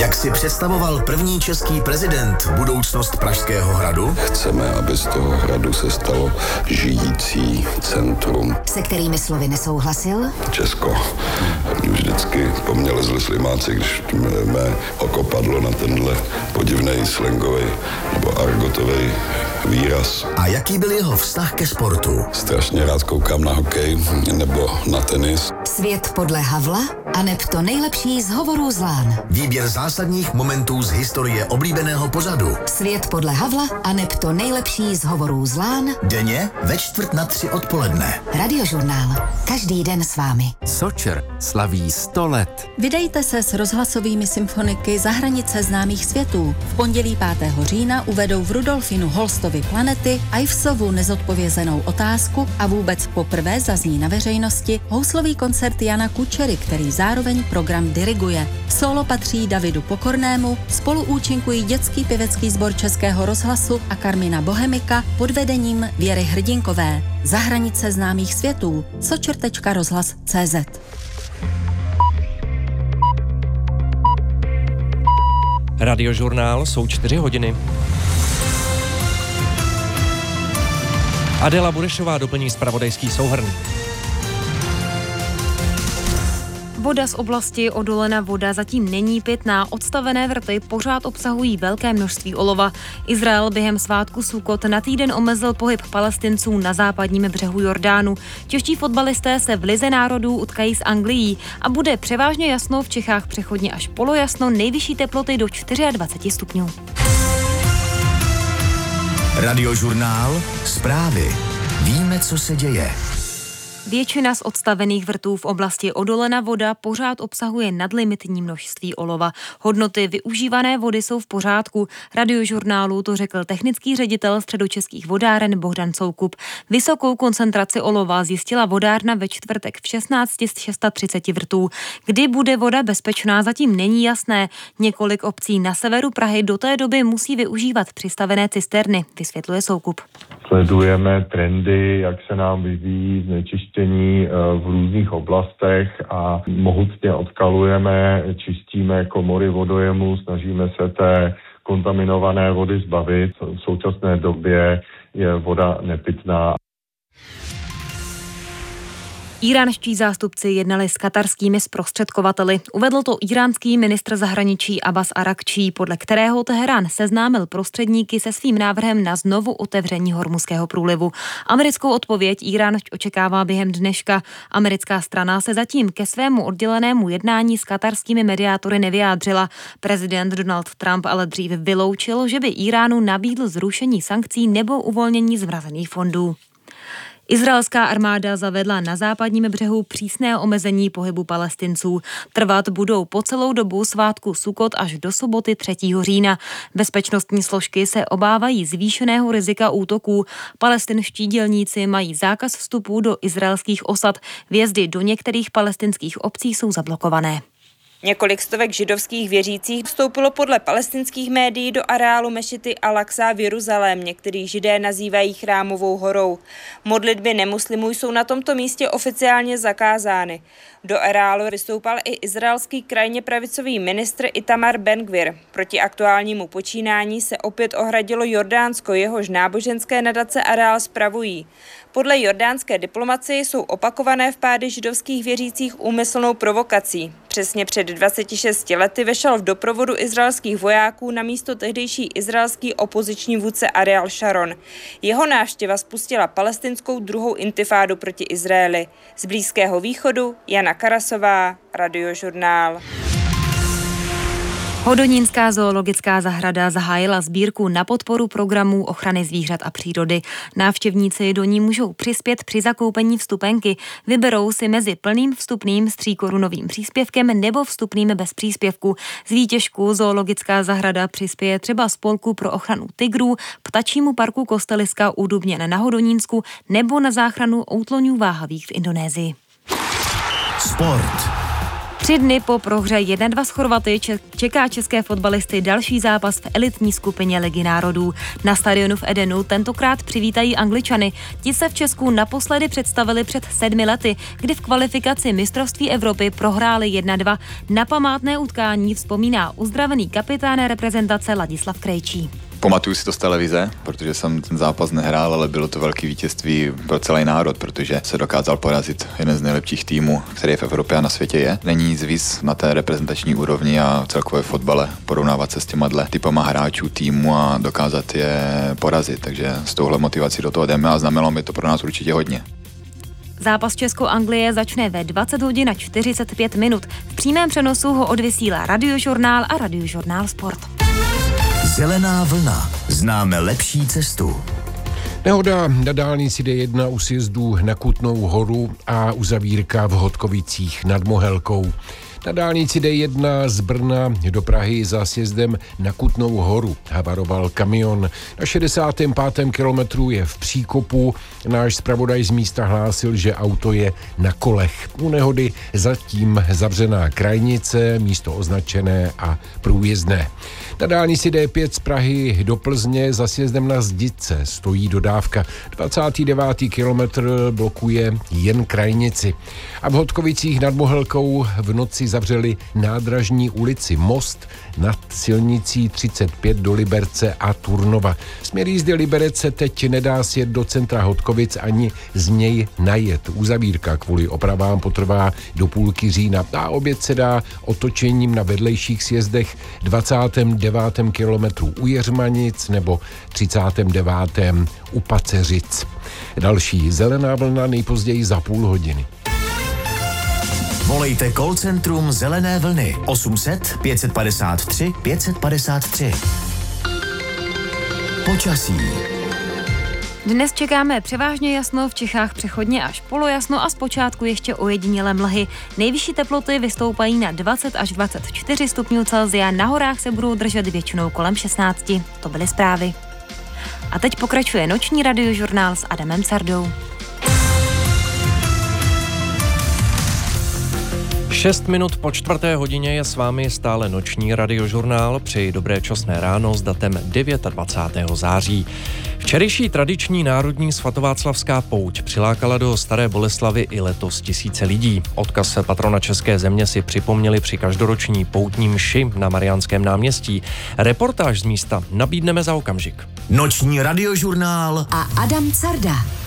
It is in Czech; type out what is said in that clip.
Jak si představoval první český prezident budoucnost Pražského hradu? Chceme, aby z toho hradu se stalo žijící centrum. Se kterými slovy nesouhlasil? Česko. Vždycky po mně lezli slimáci, když mé oko padlo na tenhle podivnej slangový nebo argotový výraz. A jaký byl jeho vztah ke sportu? Strašně rád koukám na hokej nebo na tenis. Svět podle Havla aneb to nejlepší z hovorů z Lán. Výběr zásadních momentů z historie oblíbeného pořadu. Svět podle Havla aneb to nejlepší z hovorů z Lán. Denně ve 2:45 odpoledne. Radiožurnál. Každý den s vámi. Sočer slaví 100 let. Vydejte se s rozhlasovými symfoniky za hranice známých světů. V pondělí 5. října uvedou v Rudolfinu Holstovi Planety Ivesovu nezodpovězenou otázku a vůbec poprvé zazní na veřejnosti houslový koncert Jana Kučery, který zároveň program diriguje. Solo patří Davidu Pokornému, spoluúčinkují dětský pěvecký sbor Českého rozhlasu a Karmina Bohemika pod vedením Věry Hrdinkové. Za hranice známých světů. sočer.rozhlas.cz. Radiožurnál, jsou 4 hodiny. Adela Burešová doplní zpravodajský souhrn. Voda z oblasti Odolena Voda zatím není pitná, odstavené vrty pořád obsahují velké množství olova. Izrael během svátku Sukot na týden omezil pohyb Palestinců na západním břehu Jordánu. Čeští fotbalisté se v Lize národů utkají s Anglií a bude převážně jasno, v Čechách přechodně až polojasno, nejvyšší teploty do 24 stupňů. Radiožurnál, zprávy. Víme, co se děje. Většina z odstavených vrtů v oblasti Odolena Voda pořád obsahuje nadlimitní množství olova. Hodnoty využívané vody jsou v pořádku. Radiožurnálu to řekl technický ředitel Středočeských vodáren Bohdan Soukup. Vysokou koncentraci olova zjistila vodárna ve čtvrtek v 16 z 630 vrtů. Kdy bude voda bezpečná, zatím není jasné. Několik obcí na severu Prahy do té doby musí využívat přistavené cisterny, vysvětluje Soukup. Sledujeme trendy, jak se nám vyvíjí znečištění v různých oblastech a mohutně odkalujeme, čistíme komory vodojemu, snažíme se té kontaminované vody zbavit. V současné době je voda nepitná. Íránští zástupci jednali s katarskými zprostředkovateli. Uvedl to íránský ministr zahraničí Abbas Arakčí, podle kterého Teherán seznámil prostředníky se svým návrhem na znovu otevření Hormuzského průlivu. Americkou odpověď Írán očekává během dneška. Americká strana se zatím ke svému oddělenému jednání s katarskými mediátory nevyjádřila. Prezident Donald Trump ale dřív vyloučil, že by Íránu nabídl zrušení sankcí nebo uvolnění zmrazených fondů. Izraelská armáda zavedla na západním břehu přísné omezení pohybu Palestinců. Trvat budou po celou dobu svátku Sukot až do soboty 3. října. Bezpečnostní složky se obávají zvýšeného rizika útoků. Palestinští dělníci mají zákaz vstupu do izraelských osad. Vjezdy do některých palestinských obcí jsou zablokované. Několik stovek židovských věřících vstoupilo podle palestinských médií do areálu mešity Al-Aqsa v Jeruzalémě, který Židé nazývají Chrámovou horou. Modlitby nemuslimů jsou na tomto místě oficiálně zakázány. Do areálu vystoupal i izraelský krajně pravicový ministr Itamar Ben-Gvir. Proti aktuálnímu počínání se opět ohradilo Jordánsko, jehož náboženské nadace areál spravují. Podle jordánské diplomacie jsou opakované vpády židovských věřících úmyslnou provokací. Přesně před 26 lety vešel v doprovodu izraelských vojáků na místo tehdejší izraelský opoziční vůdce Ariel Sharon. Jeho návštěva spustila palestinskou druhou intifádu proti Izraeli. Z Blízkého východu Jana Karasová, Radiožurnál. Hodonínská zoologická zahrada zahájila sbírku na podporu programů ochrany zvířat a přírody. Návštěvníci do ní můžou přispět při zakoupení vstupenky. Vyberou si mezi plným vstupným s 3korunovým příspěvkem nebo vstupným bez příspěvku. Z výtěžku zoologická zahrada přispěje třeba spolku pro ochranu tigrů, ptačímu parku Kosteliska u Dubněn na Hodonínsku nebo na záchranu outloňů váhavých v Indonésii. Sport. 3 dny po prohře 1-2 s Chorvaty čeká české fotbalisty další zápas v elitní skupině Ligy národů. Na stadionu v Edenu tentokrát přivítají Angličany. Ti se v Česku naposledy představili před 7 lety, kdy v kvalifikaci mistrovství Evropy prohráli 1-2. Na památné utkání vzpomíná uzdravený kapitán reprezentace Ladislav Krejčí. Pamatuju si to z televize, protože jsem ten zápas nehrál, ale bylo to velké vítězství pro celý národ, protože se dokázal porazit jeden z nejlepších týmů, který v Evropě a na světě je. Není nic víc na té reprezentační úrovni a celkové fotbale porovnávat se s těma typama hráčů týmu a dokázat je porazit, takže s touhle motivací do toho jdeme a znamenalo mi to pro nás určitě hodně. Zápas Česko-Anglie začne ve 20 hodin a 45 minut. V přímém přenosu ho odvysílá Radiožurnál a Radiožurnál Sport. Zelená vlna. Známe lepší cestu. Nehoda na dálnici D1 u sjezdu na Kutnou Horu a uzavírka v Hodkovicích nad Mohelkou. Na dálnici D1 z Brna do Prahy za sjezdem na Kutnou Horu havaroval kamion. Na 65. kilometru je v příkopu. Náš zpravodaj z místa hlásil, že auto je na kolech. U nehody zatím zavřená krajnice, místo označené a průjezdné. Na dálnici D5 z Prahy do Plzně za sjezdem na Zdice stojí dodávka. 29. kilometr blokuje jen krajnici. A v Hodkovicích nad Mohelkou v noci zavřeli nádražní ulici Most nad silnicí 35 do Liberce a Turnova. Směr jízdy Liberec se teď nedá sjet do centra Hodkovic ani z něj najet. Uzavírka kvůli opravám potrvá do půlky října a oběd se dá otočením na vedlejších sjezdech 29. kilometru u Jeřmanic nebo 39. u Paceřic. Další zelená vlna nejpozději za půl hodiny. Volejte call centrum Zelené vlny 800 553 553. Počasí. Dnes čekáme převážně jasno, v Čechách přechodně až polojasno a zpočátku ještě ojedinělé mlhy. Nejvyšší teploty vystoupají na 20 až 24 stupňů Celsia, na horách se budou držet většinou kolem 16. To byly zprávy. A teď pokračuje noční radiožurnál s Adamem Sardou. 6 minut po 4. hodině je s vámi stále noční radiožurnál. Přeji dobré časné ráno s datem 29. září. Včerejší tradiční národní svatováclavská pouť přilákala do Staré Boleslavi i letos tisíce lidí. Odkaz patrona české země si připomněli při každoroční poutní mši na Mariánském náměstí. Reportáž z místa nabídneme za okamžik. Noční radiožurnál a Adam Carda.